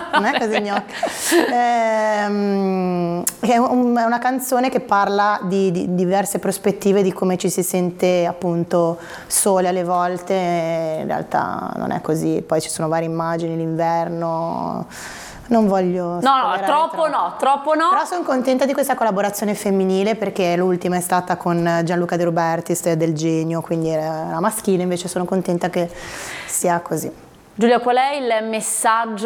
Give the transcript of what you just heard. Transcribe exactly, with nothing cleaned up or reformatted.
non è così gnocca. Ehm, è, un, è una canzone che parla di, di diverse prospettive di come ci si sente appunto sole alle volte, in realtà non è così, poi ci sono varie immagini, l'inverno. Non voglio no no troppo no troppo no però sono contenta di questa collaborazione femminile, perché l'ultima è stata con Gianluca De Robertis del Genio, quindi era maschile, invece sono contenta che sia così. Giulia, qual è il messaggio